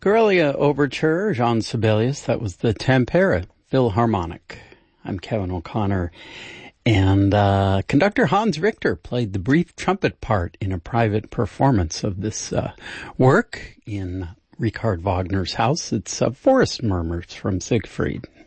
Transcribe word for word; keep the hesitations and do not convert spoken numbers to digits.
Grigorlia Overture, Jean Sibelius. That was the Tampere Philharmonic. I'm Kevin O'Connor. And uh conductor Hans Richter played the brief trumpet part in a private performance of this uh work in Richard Wagner's house. It's uh, Forest Murmurs from Siegfried.